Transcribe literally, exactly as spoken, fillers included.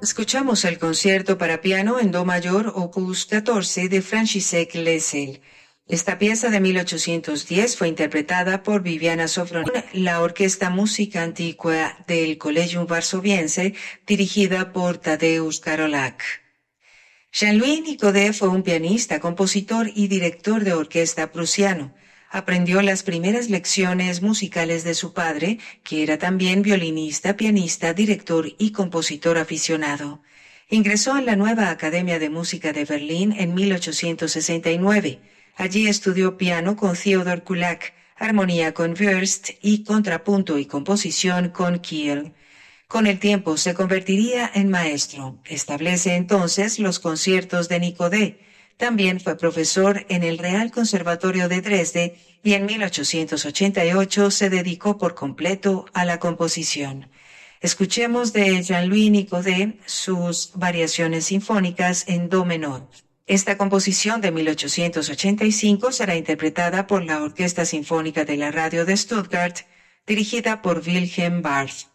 Escuchamos el concierto para piano en do mayor opus catorce de František Lesel. Esta pieza de mil ochocientos diez fue interpretada por Viviana Sofronie, la Orquesta Música Antigua del Collegium Varsoviense, dirigida por Tadeusz Karolak. Jean-Louis Nicodé fue un pianista, compositor y director de orquesta prusiano. Aprendió las primeras lecciones musicales de su padre, que era también violinista, pianista, director y compositor aficionado. Ingresó en la nueva Academia de Música de Berlín en mil ochocientos sesenta y nueve. Allí estudió piano con Theodor Kullak, armonía con Wurst y contrapunto y composición con Kiel. Con el tiempo se convertiría en maestro. Establece entonces los conciertos de Nicodé. También fue profesor en el Real Conservatorio de Dresde y en mil ochocientos ochenta y ocho se dedicó por completo a la composición. Escuchemos de Jean-Louis Nicodé sus variaciones sinfónicas en do menor. Esta composición de mil ochocientos ochenta y cinco será interpretada por la Orquesta Sinfónica de la Radio de Stuttgart, dirigida por Wilhelm Barth.